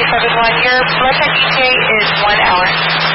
471. Your blood type ETA is 1 hour.